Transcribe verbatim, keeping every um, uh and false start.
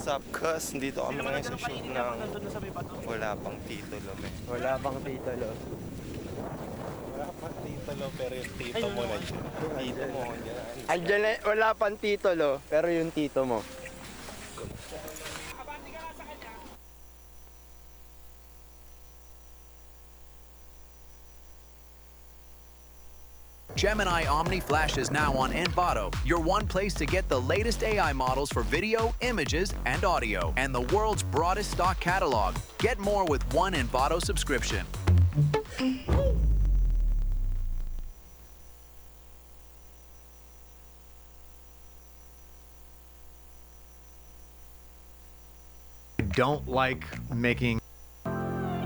up, cuz? Dito kami ngayon sa shoot ng Wala Pang Titulo, me. Wala bang titulo? Wala pang titulo, pero yung tito mo na dyan. Tito mo, dyan. Andiyan na, wala pang titulo, pero yung tito mo. Gemini Omni Flash is now on Envato, your one place to get the latest A I models for video, images, and audio, and the world's broadest stock catalog. Get more with one Envato subscription. Don't like making